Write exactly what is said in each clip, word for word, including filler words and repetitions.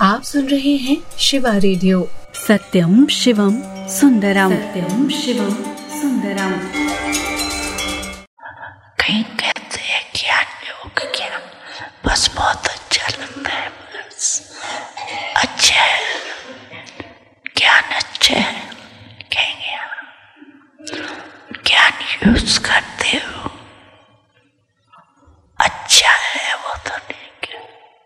आप सुन रहे हैं शिवा रेडियो। सत्यम शिवम सुंदरम, सत्यम शिवम सुंदरम। कहीं कहते हैं ज्ञान योग ज्ञान बस बहुत अच्छा लगता है, बस अच्छा है, ज्ञान अच्छा है, कहेंगे ज्ञान यूज करते हो अच्छा है वो तो ठीक है,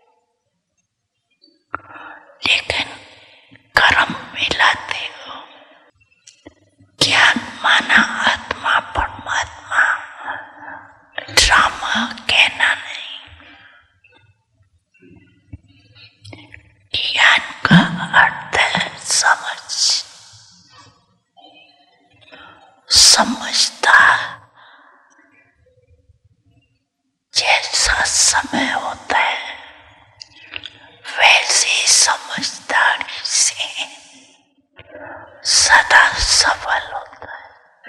लेकिन कर्म मिलाते हो। ज्ञान माना आत्मा परमात्मा ड्रामा कहना नहीं। ज्ञान का अर्थ है समझ, समझदार। जैसा समय होता है वैसे समझदारी से सदा सफल होता है।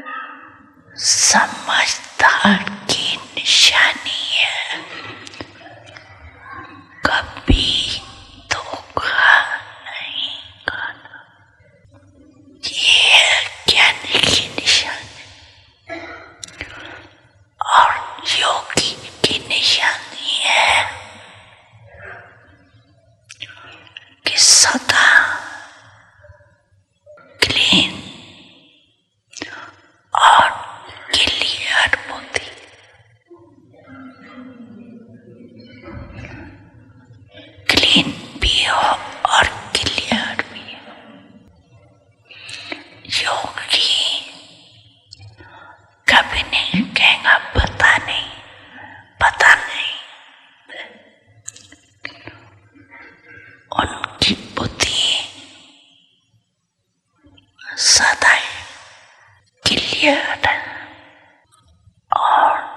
समझदार की निशानी है कभी धोखा नहीं खाना, ये है ज्ञानी की निशानी। और योगी की निशानी है कि सदा क्लीन और क्लियर बुद्धि। क्लीन भी हो और क्लियर भी हो। योगी कभी नहीं कहेगा पता नहीं, पता नहीं। उनकी बुद्धि सदा क्लियर और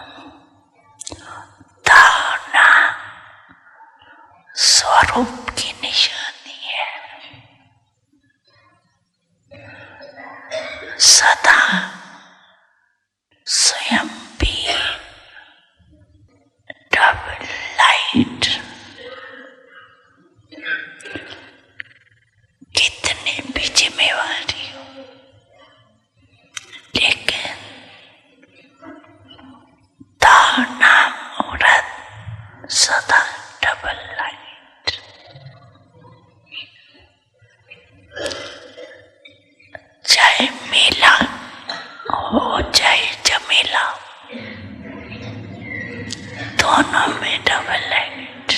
धारणा स्वरूप की निशानी है। सदा स्वयं भी डबल लाइट, कितने भी जिम्मेवारी हो लेकिन धारणा मूर्त सदा डबल लाइट। चाहे मेला हो चाहे जमेला, दोनों में डबल लाइट।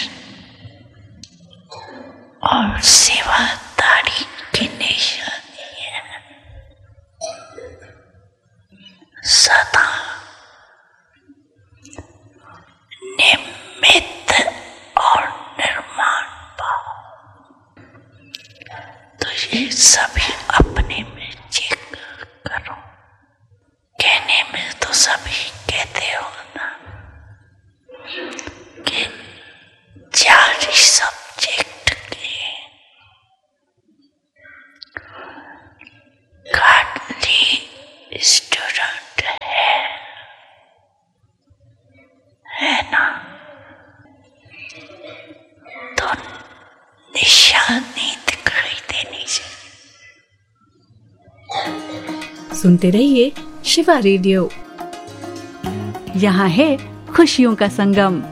और सेवादारी की निशानी है सदा निमित्त और निर्माण भाव। तो ये सभी अपने में चेक करो। कहने में तो सभी कहते हो ना कि चार सब्जेक्ट के काटली स्टूडेंट है है ना, तो निशानी दिखाई देनी चाहिए। सुनते रहिए शिवा रेडियो। यहाँ है खुशियों का संगम।